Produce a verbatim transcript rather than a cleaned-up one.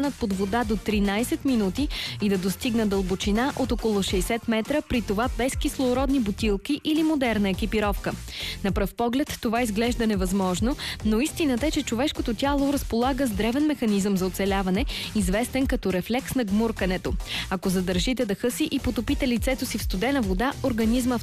останат под вода до тринайсет минути и да достигнат дълбочина от около шейсет метра, при това без кислородни бутилки или модерна екипировка. На пръв поглед това изглежда невъзможно, но истината е, че човешкото тяло разполага с древен механизъм за оцеляване, известен като рефлекс на гмуркането. Ако задържите дъха си и потопите лицето си в студена вода, организма